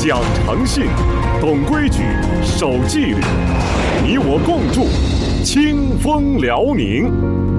讲诚信，懂规矩，守纪律，你我共筑清风辽宁。